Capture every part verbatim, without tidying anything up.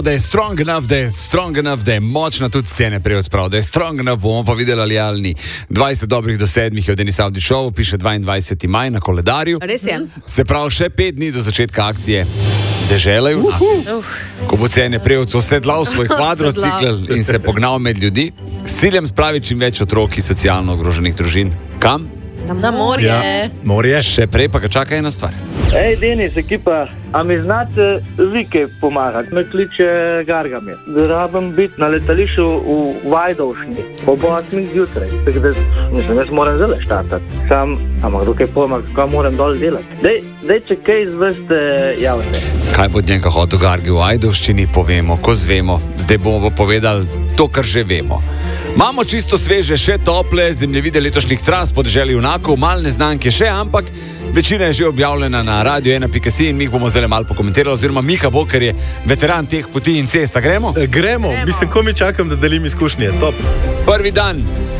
Da je strong enough, da je strong enough, da je močna tudi scene prej sprav, da je strong enough, bomo pa videli ali ali ni. dvajset dobrih do sedmih je v Denis Audi Show, piše dvaindvajseti maj na koledarju. Res je. Se pravi, še pet dni do začetka akcije Dežele uh, uh. Ko bo Cene Prevc osedlal svoj kvadrocikl in se pognal med ljudi, s ciljem spraviti čim več otrok iz socialno ogroženih družin. Kam? Na morje. Ja, morje. Še prej pa ga čaka ena stvar. Ej, Denis, ekipa, a mi znate Vike pomagati? Me kliče Gargamir. Da rabim biti na letališču v Vajdovšni ob osmih zjutraj. Tako da, mislim, jaz moram zelo štartati. Sam, ampak dokaj pomak, kaj moram dol delati. Dej, dej, če kaj izveste, javite. Kaj bo od njega hotel Gargi v Vajdovščini, povemo, ko zvemo. Zdaj bomo pa povedali to, kar že vemo. Imamo čisto sveže, še tople zemljevide letošnjih tras po deželi junakov, malo neznanke še, ampak večina je že objavljena na radio ena pika si in mi jih bomo zdaj malo pokomentirali, oziroma Mika bo, ker je veteran teh poti in cesta. Gremo? E, gremo, Gremo. Mislim, ko mi čakam, da delim izkušnje. Top. Prvi dan.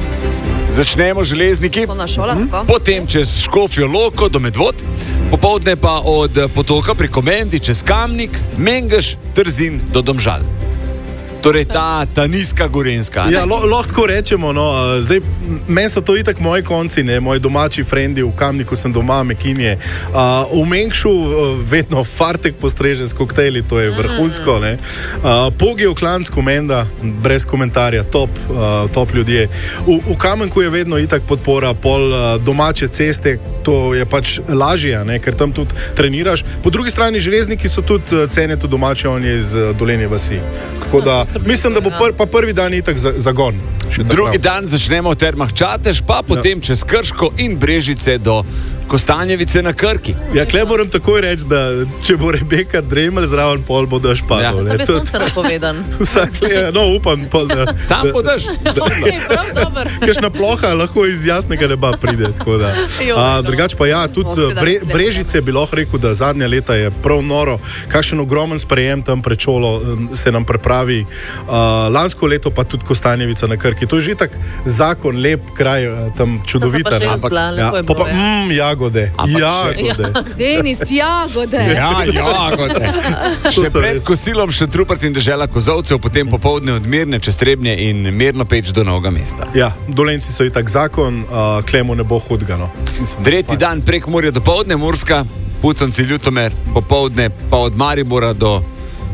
Začnemo železniki, Šola, hm? Potem čez Škofjo Loko do Medvod, popoldne pa od Potoka preko Mendi čez Kamnik, Mengeš, Trzin do Domžal. Torej ta, ta nizka gorenska. Ja, lo, lahko rečemo, no, zdaj, meni so to itak moji konci, ne, moji domači frendi, v Kamniku sem doma, Mekinje. Uh, v Mengšu uh, vedno fartek postreže s koktejli, to je vrhunsko, ne. Uh, Pogi v Klanjsku, Menda, brez komentarja, top, uh, top ljudje. V, v Kamenku je vedno itak podpora, pol uh, domače ceste, to je pač lažje, ne, ker tam tudi treniraš. Po drugi strani železniki so tudi uh, Cene, tudi domače, on je iz uh, Dolenje vasi. Tako da mislim, da bo pr, pa prvi dan itak zagon. Drugi dan začnemo v Termah Čatež, pa potem ja. čez Krško in Brežice do Kostanjevice na Krki. Ja, klej moram takoj reči, da če bo Rebeka Dremelj zraven, pol bo daš padal. Ja, sem sonce napovedan. Vsak je, no upam. Pol, da, Sam da, bo daš. Okay, prav dober. Kakšna ploha lahko iz jasnega neba pride. Drugač pa ja, tudi bre, Brežice bi lahko rekel, da zadnja leta je prav noro. Kakšen ogromen sprejem tam pred šolo se nam pripravi. Uh, lansko leto pa tudi Kostanjevica na Krki. To je že tak zakon, lep kraj, tam čudovita. Ampak, ja, pa pa, mm, jagode. Ampak, jagode. Ja, Denis, jagode. Ja, jagode. Še pred res. Kosilom še Trupert in Dežela Kozovcev, potem popoldne od Mirne čez Trebnje in Mirno Peč do Novega mesta. Ja, Dolenci so itak zakon, uh, Klemu ne bo hudga, no. Tretji dan prek morja do poldne, Murska, Puconci, Ljutomer, popoldne pa od Maribora do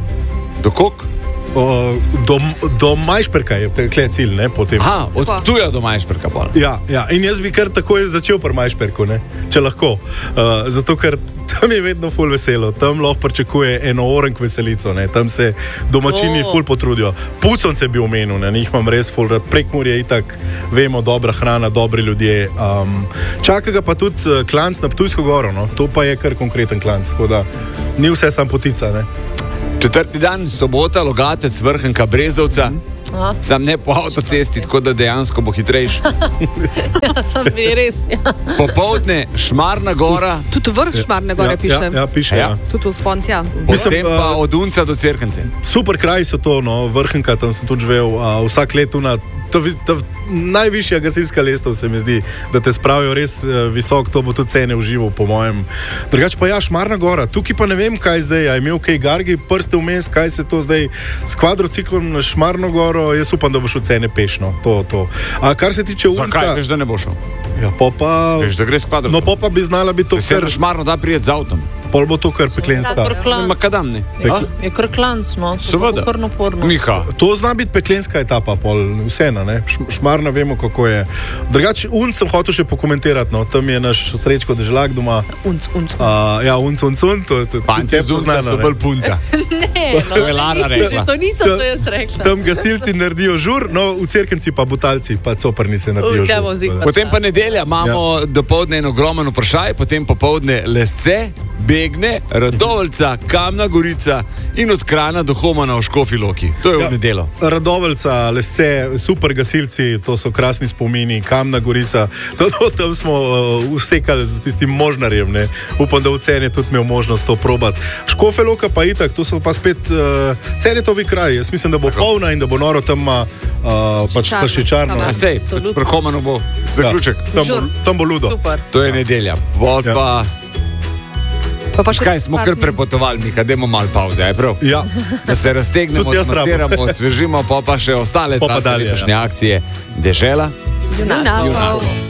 do Kok. O, do, do Majšperka je tukaj cilj, ne, potem. Ha, od Tuja do Majšperka bolj. Ja, ja, in jaz bi kar takoj začel pri Majšperku, ne, če lahko. Uh, zato, ker tam je vedno ful veselo, tam lahko pričakuje eno orenk veselico, ne, tam se domačini oh. ful potrudijo. Puconce bi omenil, ne, njih imam res ful rad. Prekmurje je itak, vemo, dobra hrana, dobri ljudje. Um, čaka ga pa tudi uh, klanc na Ptujsko goro, no, to pa je kar konkreten klanc, tako da ni vse sam potica, ne. Četrti dan, sobota, Logatec, Vrhunka, Brezovca. Aha. Sam ne po avtocesti, tako da dejansko bo hitrejši. Ja, sam bi res, ja. Popoldne, Šmarna gora. Tudi vrh Šmarne gore ja, piše. Ja, ja, piše, ja. Tudi v spont, ja. Potem pa od Unca do Cerknice. Super kraj so to, no, Vrhunka, tam sem tudi živel, a vsak let na to, to, najvišja gasilska lestev se mi zdi, da te spravijo res uh, visok, to bo tudi Cene užival, po mojem. Drugač pa ja, Šmarna gora, tukaj pa ne vem, kaj zdaj, a je imel kaj Gargi prste vmes, kaj se to zdaj s kvadrociklom na Šmarno goro, jaz upam, da bo šel Cene pešno, to, to. A kar se tiče Unca... Zakaj, veš, da ne bo šel? Ja, popa... Veš, da gre s kvadrociklom. No, popa bi znala biti to kar... Se Šmarno da prijeti z avtom. Pol bo to kar peklenska. Ma kadam ne. Ja, je kar klanc, no. Seveda. Miha. To zna biti peklenska etapa, pol vseeno, ne. Šmarna vemo, kako je. Drugač, Unc sem hotel še pokomentirati, no. Tam je naš Srečko Deželak doma. Unc, Unc. Uh, ja, Unc, Unc, Unc. Panti z Unca so bolj punca. Ne, no. To je Lara rekla. To nisem to jaz rekla. Tam gasilci naredijo žur, no, v Cerknici pa Butalci, pa Coprnice naredijo žur. Potem pa nedelja, imamo ja. dopoldne en ogromen vprašaj, potem popoldne Lesce, Begne, Radoveljca, Kamna Gorica in od Krana do Homana v Škofji Loki. To je ja, v nedelo. Radoveljca, Lesce, super gasilci, to so krasni spomini, Kamna Gorica, to, to, tam smo uh, usekali z tistim možnarjem, ne. Upam, da v Cene tudi imel možnost to probati. Škofja Loka pa itak, to so pa spet uh, Cenetovi kraji. Jaz mislim, da bo Tako. polna in da bo noro tam uh, pač šičarno. A sej, pri Homanu bo zaključek. Ja, tam, bo, tam bo ludo. Super. To je nedelja. Vol ja. pa Kaj smo kar prepotovali, mi kademo malo pauze, je prav? Ja. Da se raztegnemo, smasiramo, osvežimo, pa pa še ostale trase letošnje akcije. Dežela Junakov.